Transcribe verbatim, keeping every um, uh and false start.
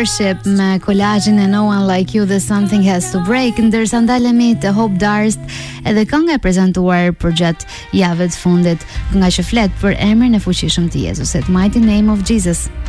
Worship me kolazhin e No One Like You dhe Something Has to Break, ndërsa ndalemi te Hope Darst edhe kënga e prezantuar për gjatë javës fundit, nga që flet për emrin e fuqishëm të Jezusit, Mighty Name of Jesus.